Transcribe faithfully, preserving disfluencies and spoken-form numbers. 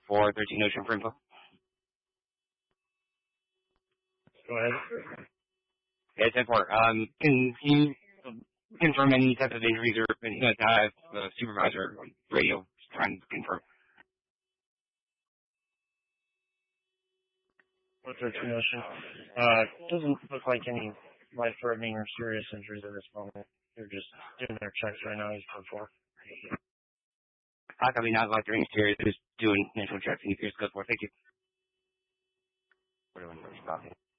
for thirteen Ocean for info. Go ahead. Yeah, ten four. Um, can you confirm any type of injuries or anything like that? The supervisor on radio trying to confirm. With thirteen Ocean. Uh, doesn't look like any life-threatening or serious injuries at this moment. They're just doing their checks right now. He's done for. How come not like during serious, just doing initial checks and you just go for? Thank you. Everyone, stop it.